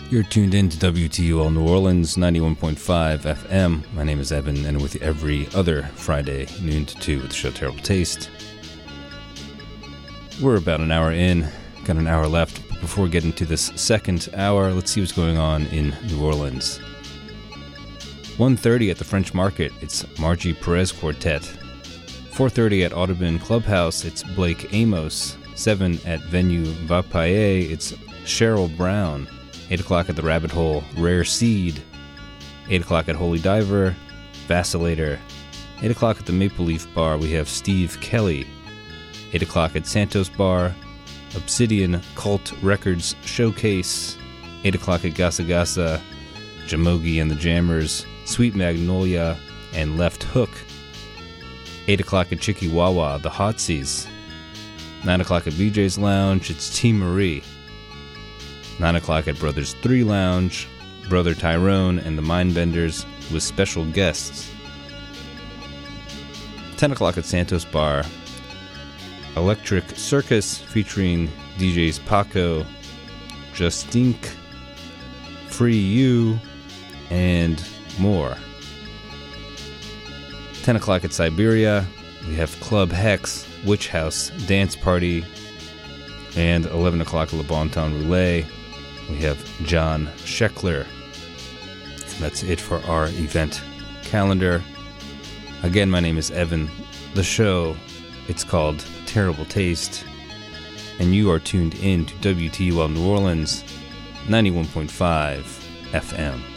You're tuned in to WTUL New Orleans, 91.5 FM. My name is Evan, and I'm with you every other Friday, noon to 2, with the show Terrible Taste. We're about an hour in, got an hour left. But before we get into this second hour, let's see what's going on in New Orleans. 1:30 at the French Market, it's Margie Perez Quartet. 4:30 at Audubon Clubhouse, it's Blake Amos. 7 at Venue Vapaye, it's Cheryl Brown. 8 o'clock at the Rabbit Hole, Rare Seed. 8 o'clock at Holy Diver, Vacillator. 8 o'clock at the Maple Leaf Bar, we have Steve Kelly. 8 o'clock at Santos Bar, Obsidian Cult Records Showcase. 8 o'clock at Gasa Gasa, Jamogi and the Jammers, Sweet Magnolia, and Left Hook. 8 o'clock at Chicky Wawa, the Hotsies. 9 o'clock at BJ's Lounge, it's T. Marie. 9 o'clock at Brothers 3 Lounge, Brother Tyrone and the Mindbenders with special guests. 10 o'clock at Santos Bar, Electric Circus featuring DJs Paco, Justink, Free You, and more. 10 o'clock at Siberia, we have Club Hex, Witch House, Dance Party, and 11 o'clock at Le Bon Temps Roulette. We have John Sheckler. And that's it for our event calendar. Again, my name is Evan. The show, it's called Terrible Taste. And you are tuned in to WTUL New Orleans, 91.5 FM.